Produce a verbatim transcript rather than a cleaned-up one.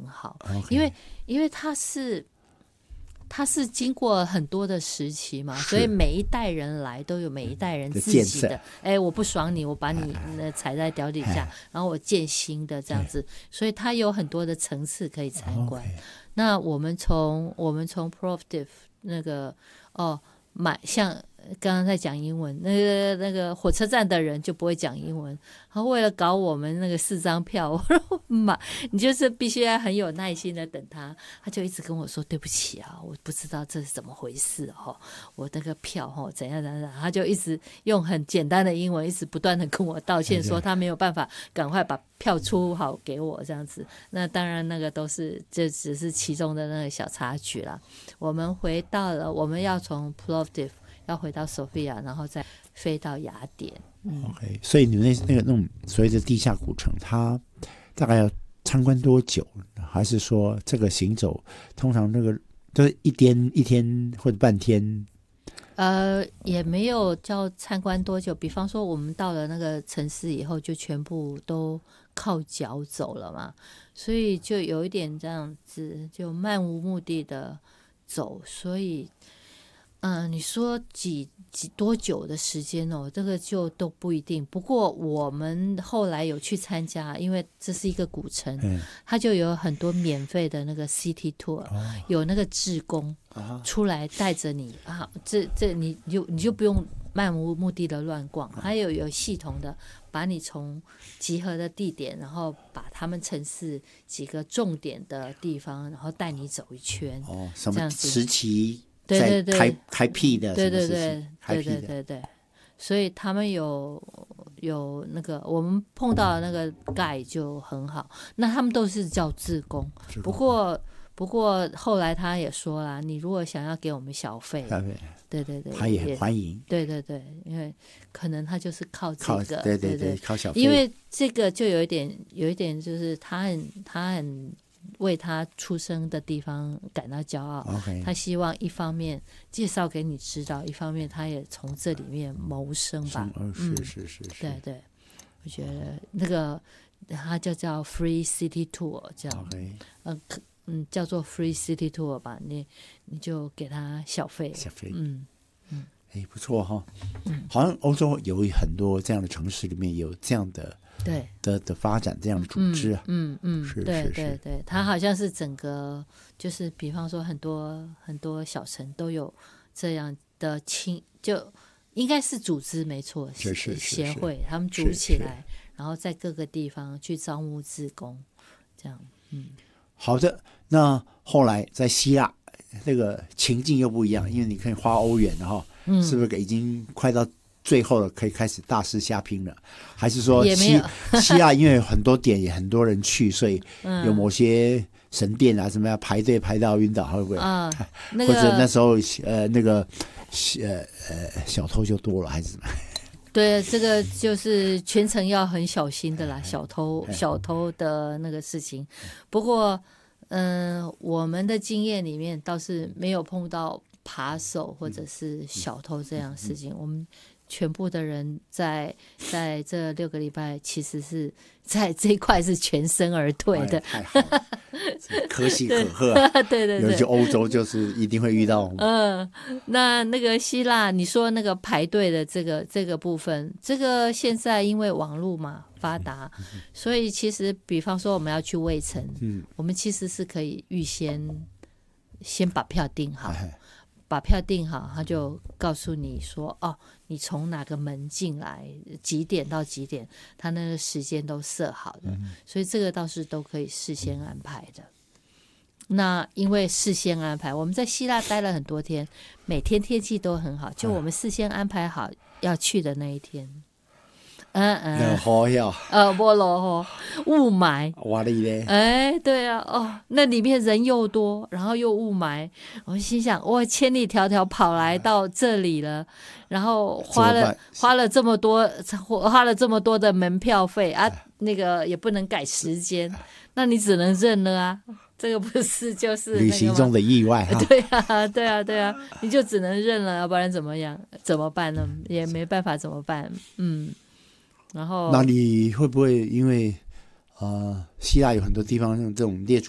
好， okay. 因为因为它是它是经过很多的时期嘛，所以每一代人来都有每一代人自己的，哎，我不爽你，我把你踩在脚底下，然后我建新的这样子，所以它有很多的层次可以参观。okay. 那我们从我们从 Plovdiv 那个哦买像刚刚在讲英文，那个那个火车站的人就不会讲英文，他为了搞我们那个四张票，我说买，你就是必须要很有耐心的等他，他就一直跟我说对不起啊，我不知道这是怎么回事哦，我那个票哦怎样怎样，他就一直用很简单的英文一直不断的跟我道歉，说他没有办法赶快把票出好给我这样子。那当然那个都是这只是其中的那个小插曲啦。我们回到了，我们要从 Plovdiv要回到 Sofia， 然后再飞到雅典。嗯、 OK， 所以你们那那个那种所谓的地下古城，它大概要参观多久？还是说这个行走通常那个就是一天一天或者半天？ 呃，也没有叫参观多久。比方说，我们到了那个城市以后，就全部都靠脚走了嘛，所以就有一点这样子，就漫无目的的走，所以。嗯，你说几几多久的时间哦？这个就都不一定。不过我们后来有去参加，因为这是一个古城，嗯、它就有很多免费的那个 city tour，、哦、有那个志工出来带着你啊，这这你就你就不用漫无目的的乱逛，还有有系统的把你从集合的地点，然后把他们城市几个重点的地方，然后带你走一圈。 哦，什么时期？ 对对对， 开开辟的， 对对对，对对对对，所以他们有有那个我们碰到的那个 guide 就很好，那他们都是叫志工，不过不过后来他也说啦，你如果想要给我们小费，对对对， 他也很欢迎， 对对对，因为可能他就是靠这个， 对对 对, 对，靠小费， 因为这个就有一点有一点就是他很他很。为他出生的地方感到骄傲、okay. 他希望一方面介绍给你知道，一方面他也从这里面谋生吧。 嗯、是是是是， 对对，我觉得那个他就叫 Free City Tour， 这样、okay. 呃嗯，叫做 Free City Tour 吧，你你就给他小费， 小费， 嗯嗯， 哎，不错哈、哦嗯，好像欧洲有很多这样的城市里面有这样的。 对的, 的发展这样的组织啊， 嗯嗯，嗯是对是对对，它好像是整个就是比方说很多很多小城都有这样的亲，就应该是组织没错， 是是是协会他们组起来，然后在各个地方去招募志工，这样。嗯， 好的。那后来在希腊那个情境又不一样，因为你可以花欧元哈，嗯，是不是已经快到最后了，可以开始大肆瞎拼了？还是说希希腊因为有很多点也很多人去，所以有某些神殿啊什么要排队排到晕倒，会不会？啊，那个、或者那时候呃那个呃呃小偷就多了，还是什么？ 对，这个就是全程要很小心的啦，小偷小偷的那个事情。不过，嗯、呃，我们的经验里面倒是没有碰到扒手或者是小偷这样的事情，嗯嗯、我们。全部的人在在这六个礼拜，其实是在这一块是全身而退的， 太好了，可喜可贺、啊。 对对对， 尤其欧洲就是一定会遇到。 嗯，那那个希腊，你说那个排队的这个这个部分，这个现在因为网络嘛发达，嗯、所以其实比方说我们要去卫城，嗯，我们其实是可以预先先把票订好。把票订好，他就告诉你说，哦，你从哪个门进来，几点到几点，他那个时间都设好的、嗯，所以这个倒是都可以事先安排的。那因为事先安排，我们在希腊待了很多天，每天天气都很好，就我们事先安排好要去的那一天。嗯嗯， 落雨呀， 呃，不落雨，雾霾， 哇哩嘞， 哎，对啊，哦，那里面人又多，然后又雾霾，我心想，我千里迢迢跑来到这里了，然后花了花了这么多，花了这么多的门票费啊，那个也不能改时间，那你只能认了啊。这个不是就是旅行中的意外哈？ 对啊，对啊，对啊，你就只能认了，要不然怎么样？怎么办呢？也没办法，怎么办？嗯。然后， 那你会不会因为呃，希腊有很多地方像这种列